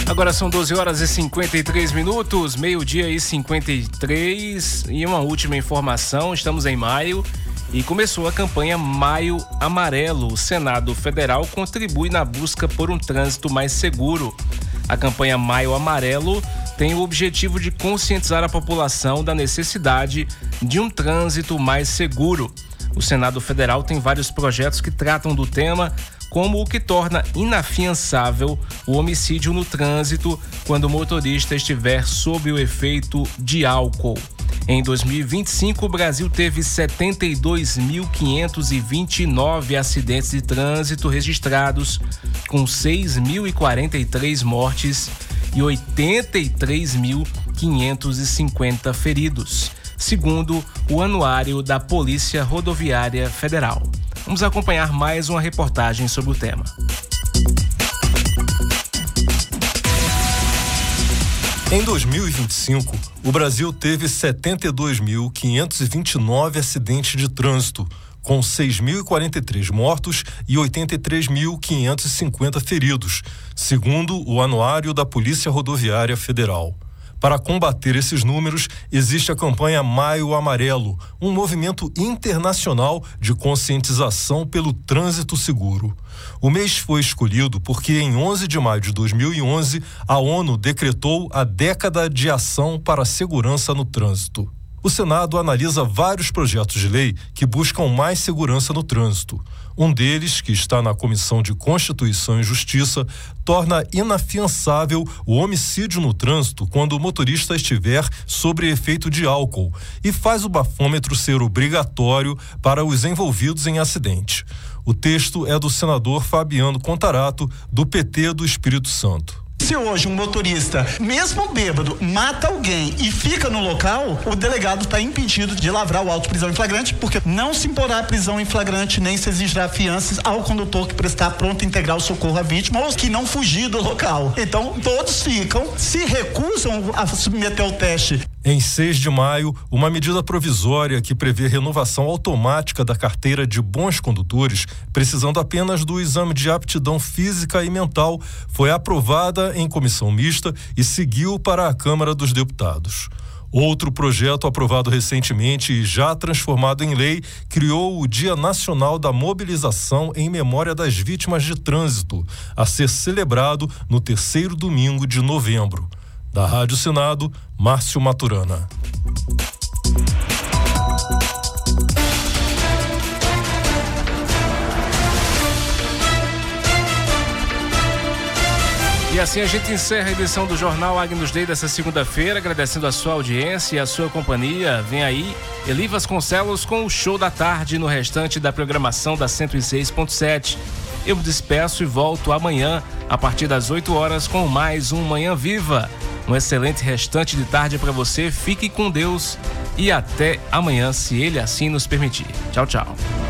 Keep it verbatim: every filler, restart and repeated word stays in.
Agora são doze horas e cinquenta e três minutos, meio-dia e cinquenta e três. E uma última informação: estamos em maio e começou a campanha Maio Amarelo. O Senado Federal contribui na busca por um trânsito mais seguro. A campanha Maio Amarelo tem o objetivo de conscientizar a população da necessidade de um trânsito mais seguro. O Senado Federal tem vários projetos que tratam do tema, como o que torna inafiançável o homicídio no trânsito quando o motorista estiver sob o efeito de álcool. Em dois mil e vinte e cinco, o Brasil teve setenta e dois mil quinhentos e vinte e nove acidentes de trânsito registrados, com seis mil e quarenta e três mortes e oitenta e três mil quinhentos e cinquenta feridos, segundo o Anuário da Polícia Rodoviária Federal. Vamos acompanhar mais uma reportagem sobre o tema. Em dois mil e vinte e cinco, o Brasil teve setenta e dois mil quinhentos e vinte e nove acidentes de trânsito, com seis mil e quarenta e três mortos e oitenta e três mil quinhentos e cinquenta feridos, segundo o Anuário da Polícia Rodoviária Federal. Para combater esses números, existe a campanha Maio Amarelo, um movimento internacional de conscientização pelo trânsito seguro. O mês foi escolhido porque em onze de maio de dois mil e onze, a ONU decretou a Década de Ação para a Segurança no Trânsito. O Senado analisa vários projetos de lei que buscam mais segurança no trânsito. Um deles, que está na Comissão de Constituição e Justiça, torna inafiançável o homicídio no trânsito quando o motorista estiver sob efeito de álcool e faz o bafômetro ser obrigatório para os envolvidos em acidente. O texto é do senador Fabiano Contarato, do P T do Espírito Santo. Se hoje um motorista, mesmo bêbado, mata alguém e fica no local, o delegado está impedido de lavrar o auto de prisão em flagrante, porque não se imporá prisão em flagrante, nem se exigirá fianças ao condutor que prestar pronto integral socorro à vítima ou que não fugir do local. Então, todos ficam, se recusam a submeter ao teste. Em seis de maio, uma medida provisória que prevê renovação automática da carteira de bons condutores, precisando apenas do exame de aptidão física e mental, foi aprovada em comissão mista e seguiu para a Câmara dos Deputados. Outro projeto aprovado recentemente e já transformado em lei criou o Dia Nacional da Mobilização em memória das vítimas de trânsito, a ser celebrado no terceiro domingo de novembro. Da Rádio Senado, Márcio Maturana. E assim a gente encerra a edição do Jornal Agnus Dei dessa segunda-feira, agradecendo a sua audiência e a sua companhia. Vem aí Eli Vasconcelos com o Show da Tarde no restante da programação da cento e seis ponto sete. Eu me despeço e volto amanhã, a partir das oito horas, com mais um Manhã Viva. Um excelente restante de tarde para você, fique com Deus e até amanhã, se Ele assim nos permitir. Tchau, tchau.